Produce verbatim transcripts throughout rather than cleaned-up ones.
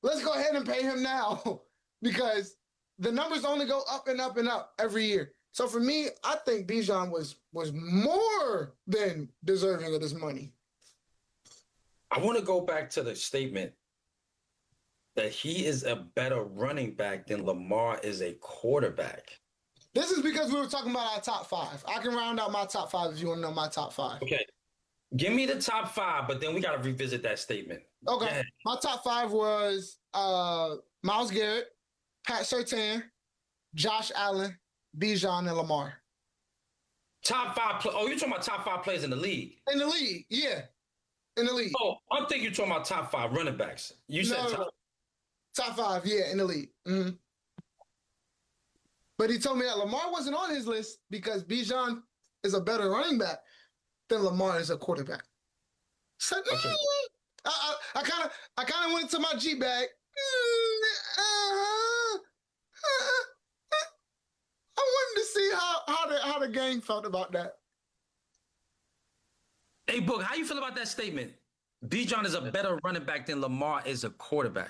let's go ahead and pay him now because the numbers only go up and up and up every year. So for me, I think Bijan was was more than deserving of this money. I want to go back to the statement that he is a better running back than Lamar is a quarterback. This is because we were talking about our top five. I can round out my top five if you want to know my top five. Okay. Give me the top five, but then we got to revisit that statement. Okay. My top five was uh, Myles Garrett, Pat Surtain, Josh Allen, Bijan, and Lamar. Top five. Pl- oh, you're talking about top five players in the league? In the league, yeah. In the league. Oh, I'm thinking you're talking about top five running backs. You said no, top. No. Top five, yeah, in the league. Mm-hmm. But he told me that Lamar wasn't on his list because Bijan is a better running back than Lamar is a quarterback. So okay. I kind of, I kind of went to my G bag. Uh-huh. Uh-huh. I wanted to see how how the how the gang felt about that. Hey, Book, how you feel about that statement? Bijan is a better running back than Lamar is a quarterback.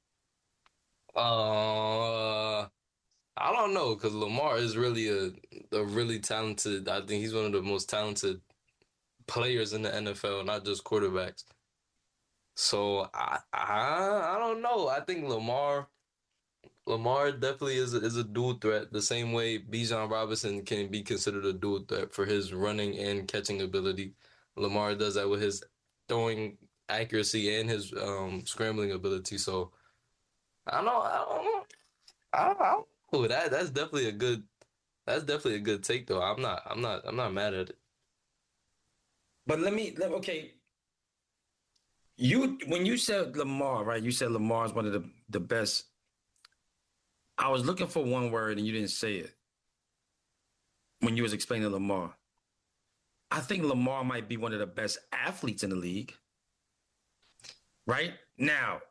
Uh, I don't know, because Lamar is really a a really talented. I think he's one of the most talented players in the N F L, not just quarterbacks. So I I I don't know. I think Lamar Lamar definitely is a, is a dual threat. The same way Bijan Robinson can be considered a dual threat for his running and catching ability. Lamar does that with his throwing accuracy and his um, scrambling ability. So I don't know. I don't know. I don't, I don't know. That that's definitely a good. That's definitely a good take, though. I'm not. I'm not. I'm not mad at it. But let me. Let, okay. You when you said Lamar, right? You said Lamar is one of the the best. I was looking for one word and you didn't say it when you was explaining Lamar. I think Lamar might be one of the best athletes in the league. Right? Now,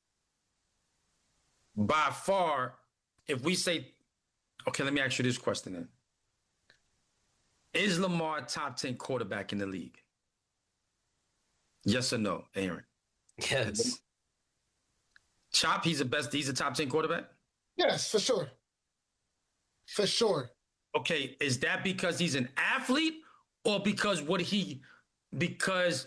by far, if we say, okay, let me ask you this question then. Is Lamar a top ten quarterback in the league? Yes or no, Aaron? Yes. Chop, he's the best, he's a top ten quarterback? Yes, for sure. For sure. Okay, is that because he's an athlete or because what he because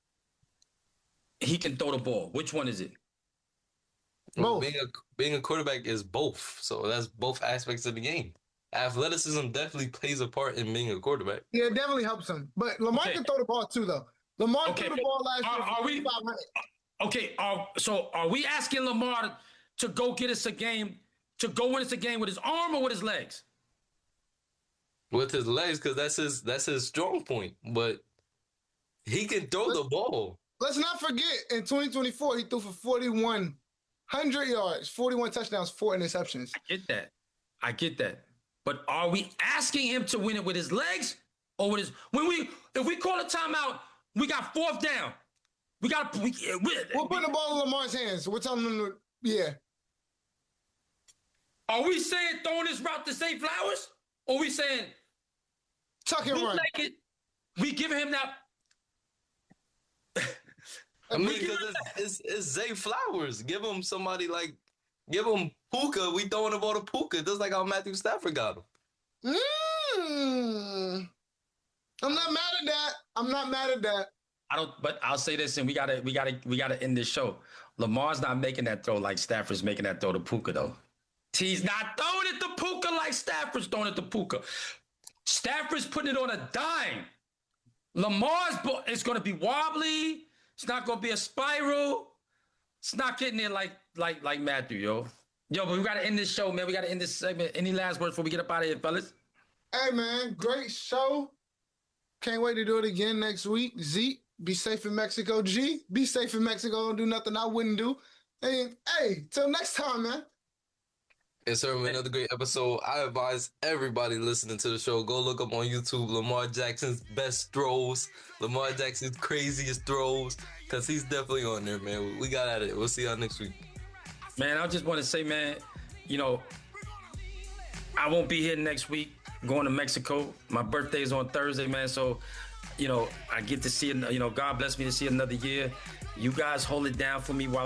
he can throw the ball? Which one is it? Well, being a being a quarterback is both. So that's both aspects of the game. Athleticism definitely plays a part in being a quarterback. Yeah, it definitely helps him. But Lamar okay. can throw the ball too, though. Lamar okay. threw the ball last are, year. Are we, okay, are, so are we asking Lamar to go get us a game, to go win us a game with his arm or with his legs? With his legs, because that's his that's his strong point. But he can throw let's, the ball. Let's not forget, in twenty twenty-four, he threw for forty-one hundred yards, forty-one touchdowns, four interceptions. I get that. I get that. But are we asking him to win it with his legs or with his? When we, if we call a timeout, we got fourth down. We got. We, we, We're putting the ball in Lamar's hands. We're telling him, to, yeah. Are we saying throwing this route to Zay Flowers? Or are we saying tuck and run? It, we giving him that. I mean, because it's, it's, it's Zay Flowers. Give him somebody like, give him Puka. We throwing the ball to Puka, just like how Matthew Stafford got him. Mm. I'm not mad at that. I'm not mad at that. I don't. But I'll say this, and we gotta, we gotta, we gotta end this show. Lamar's not making that throw like Stafford's making that throw to Puka, though. He's not throwing it to Puka like Stafford's throwing it to Puka. Stafford's putting it on a dime. Lamar's, it's going to be wobbly. It's not going to be a spiral. It's not getting there like like like Matthew, yo. Yo, but we got to end this show, man. We got to end this segment. Any last words before we get up out of here, fellas? Hey, man, great show. Can't wait to do it again next week. Zeke, be safe in Mexico. G, be safe in Mexico. Don't do nothing I wouldn't do. And, hey, till next time, man. Yes, sir. Another great episode. I advise everybody listening to the show, go look up on YouTube Lamar Jackson's best throws, Lamar Jackson's craziest throws, because he's definitely on there, man. We got at it. We'll see y'all next week. Man, I just want to say, man, you know, I won't be here next week going to Mexico. My birthday is on Thursday, man. So, you know, I get to see, you know, God bless me to see another year. You guys hold it down for me while